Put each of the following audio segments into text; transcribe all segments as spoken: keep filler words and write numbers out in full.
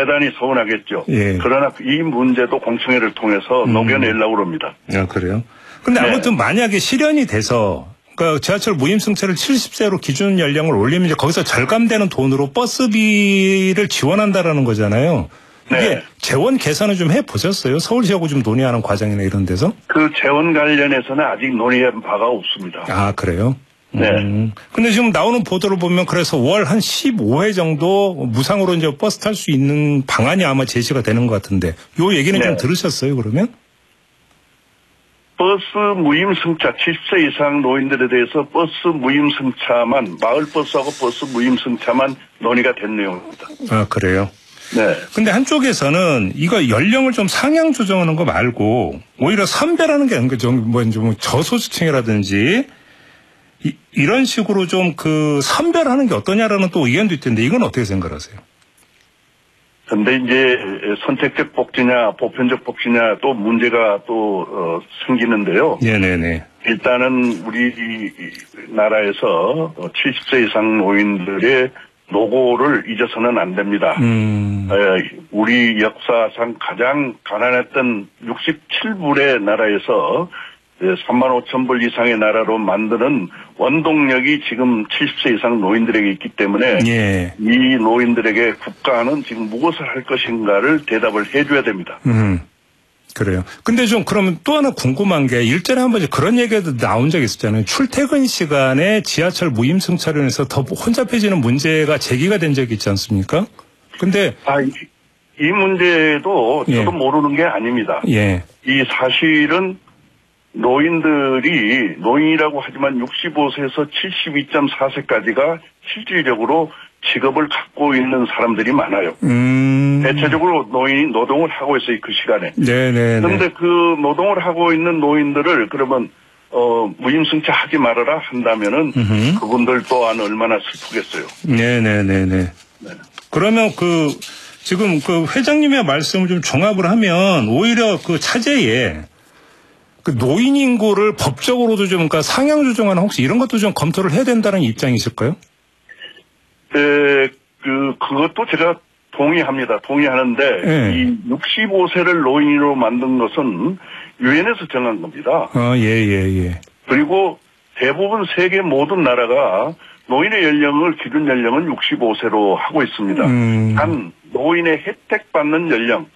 대단히 서운하겠죠. 예. 그러나 이 문제도 공청회를 통해서 음. 녹여내려고 합니다. 아, 그래요? 근데 네. 아무튼 만약에 실현이 돼서 그러니까 지하철 무임승차를 칠십 세로 기준 연령을 올리면 이제 거기서 절감되는 돈으로 버스비를 지원한다라는 거잖아요. 이게 네. 재원 계산을 좀 해보셨어요? 서울시하고 좀 논의하는 과정이나 이런 데서? 그 재원 관련해서는 아직 논의한 바가 없습니다. 아, 그래요? 네. 음. 근데 지금 나오는 보도를 보면 그래서 월 한 십오 회 정도 무상으로 이제 버스 탈 수 있는 방안이 아마 제시가 되는 것 같은데 요 얘기는 네. 좀 들으셨어요, 그러면? 버스 무임승차, 칠십 세 이상 노인들에 대해서 버스 무임승차만, 마을버스하고 버스 무임승차만 논의가 된 내용입니다. 아, 그래요? 네. 근데 한쪽에서는 이거 연령을 좀 상향 조정하는 거 말고 오히려 선별하는 게 아니고 좀 뭐 좀 저소득층이라든지 이, 이런 식으로 좀 그 선별하는 게 어떠냐라는 또 의견도 있던데 이건 어떻게 생각하세요? 근데 이제 선택적 복지냐 보편적 복지냐 또 문제가 또 어, 생기는데요. 네네네. 일단은 우리 나라에서 칠십 세 이상 노인들의 노고를 잊어서는 안 됩니다. 음. 우리 역사상 가장 가난했던 육십칠 불의 나라에서 삼만 오천 불 이상의 나라로 만드는 원동력이 지금 칠십 세 이상 노인들에게 있기 때문에 예. 이 노인들에게 국가는 지금 무엇을 할 것인가를 대답을 해줘야 됩니다. 음. 그래요. 근데 좀 그러면 또 하나 궁금한 게 일전에 한번 그런 얘기도 나온 적이 있었잖아요. 출퇴근 시간에 지하철 무임승차로 인해서 더 혼잡해지는 문제가 제기가 된 적이 있지 않습니까? 근데 아, 이, 이 문제도 예. 저도 모르는 게 아닙니다. 예. 이 사실은 노인들이 노인이라고 하지만 육십오 세에서 칠십이 점 사 세까지가 실질적으로 직업을 갖고 있는 사람들이 많아요. 음. 대체적으로 노인이 노동을 하고 있어요, 그 시간에. 네네. 그런데 그 노동을 하고 있는 노인들을 그러면 어 무임승차 하지 말아라 한다면은 음흠. 그분들 또한 얼마나 슬프겠어요. 네네네네. 네. 그러면 그 지금 그 회장님의 말씀을 좀 종합을 하면 오히려 그 차제에 그 노인 인구를 법적으로도 좀 그러니까 상향 조정하는 혹시 이런 것도 좀 검토를 해야 된다는 입장이실까요? 네, 그 그것도 제가 동의합니다. 동의하는데 네. 이 육십오 세를 노인으로 만든 것은 유엔에서 정한 겁니다. 아, 예, 예, 예. 그리고 대부분 세계 모든 나라가 노인의 연령을 기준 연령은 육십오 세로 하고 있습니다. 음. 단 노인의 혜택 받는 연령은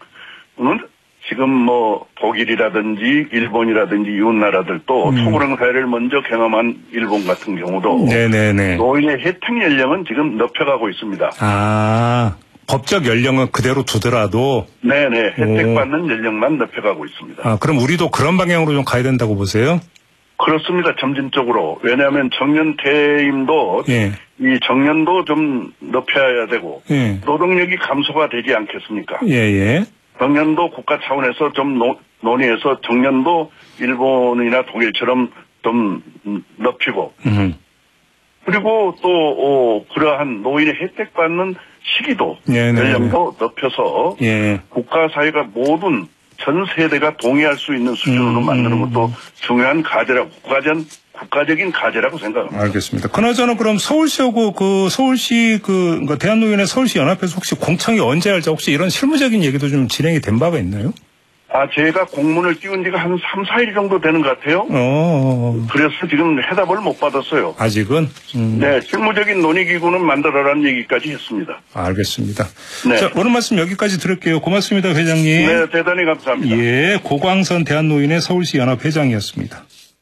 지금 뭐 독일이라든지 일본이라든지 이웃 나라들도 음. 초고령 사회를 먼저 경험한 일본 같은 경우도 네네네. 노인의 혜택 연령은 지금 높여가고 있습니다. 아, 법적 연령은 그대로 두더라도 네네 혜택 받는 연령만 높여가고 있습니다. 아, 그럼 우리도 그런 방향으로 좀 가야 된다고 보세요? 그렇습니다. 점진적으로. 왜냐하면 정년 퇴임도 예. 이 정년도 좀 높여야 되고 예. 노동력이 감소가 되지 않겠습니까? 예예. 정년도 국가 차원에서 좀 노, 논의해서 정년도 일본이나 독일처럼 좀 높이고 음. 그리고 또 어, 그러한 노인의 혜택 받는 시기도 연령도 높여서 예. 국가 사회가 모든 전 세대가 동의할 수 있는 수준으로 음. 만드는 것도 중요한 과제라고 국가전 국가적인 과제라고 생각합니다. 알겠습니다. 그나저나 그럼 서울시하고 그 서울시 그 대한노인의 서울시 연합회에서 혹시 공청회 언제 할지 혹시 이런 실무적인 얘기도 좀 진행이 된 바가 있나요? 아, 제가 공문을 띄운 지가 한 삼, 사 일 정도 되는 것 같아요. 어. 그래서 지금 해답을 못 받았어요. 아직은? 음. 네, 실무적인 논의기구는 만들어라는 얘기까지 했습니다. 알겠습니다. 네. 자, 오늘 말씀 여기까지 들을게요. 고맙습니다, 회장님. 네, 대단히 감사합니다. 예, 고광선 대한노인의 서울시 연합 회장이었습니다.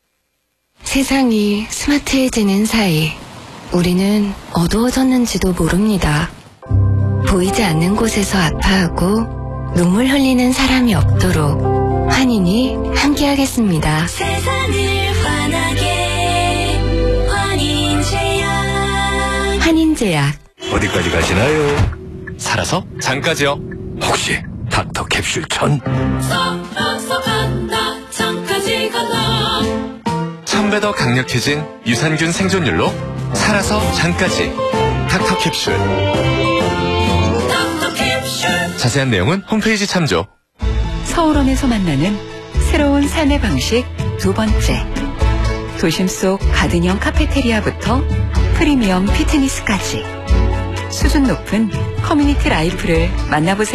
세상이 스마트해지는 사이 우리는 어두워졌는지도 모릅니다. 보이지 않는 곳에서 아파하고 눈물 흘리는 사람이 없도록 환인이 함께하겠습니다. 세상을 환하게 환인제약. 환인제약. 어디까지 가시나요? 살아서 장까지요. 혹시 닥터 캡슐 천? 살아서 간다 장까지 간다. 천 배 더 강력해진 유산균 생존율로 살아서 장까지 닥터 캡슐. 닥터 캡슐. 자세한 내용은 홈페이지 참조. 서울원에서 만나는 새로운 삶의 방식 두 번째. 도심 속 가든형 카페테리아부터 프리미엄 피트니스까지 수준 높은 커뮤니티 라이프를 만나보세요.